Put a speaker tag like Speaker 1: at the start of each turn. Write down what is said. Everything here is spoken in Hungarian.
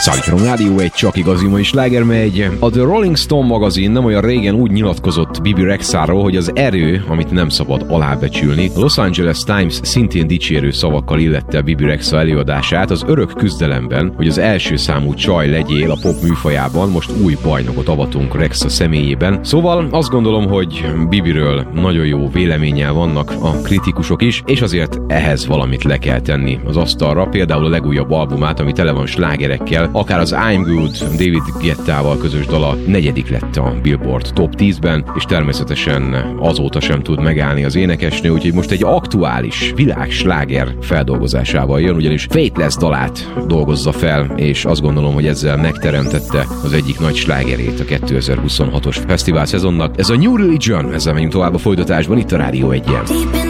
Speaker 1: Szállítom, Rádió 1, csak igazi mai sláger megy. A The Rolling Stone magazin nem olyan régen úgy nyilatkozott Bebe Rexháról, hogy az erő, amit nem szabad alábecsülni. A Los Angeles Times szintén dicsérő szavakkal illette Bebe Rexha előadását az örök küzdelemben, hogy az első számú csaj legyél a pop műfajában, most új bajnokot avatunk Rexha személyében. Szóval azt gondolom, hogy Bibiről nagyon jó véleménnyel vannak a kritikusok is, és azért ehhez valamit le kell tenni az asztalra, például a legújabb albumát, ami tele van slágerekkel, akár az I'm Good David Guettával közös dala 4. lett a Billboard Top 10-ben, és természetesen azóta sem tud megállni az énekesnő, úgyhogy most egy aktuális világsláger feldolgozásával jön, ugyanis Faithless dalát dolgozza fel, és azt gondolom, hogy ezzel megteremtette az egyik nagy slágerét a 2026-os fesztivál szezonnak. Ez a New Religion, ezzel megyünk tovább a folytatásban itt a Rádió 1-jel.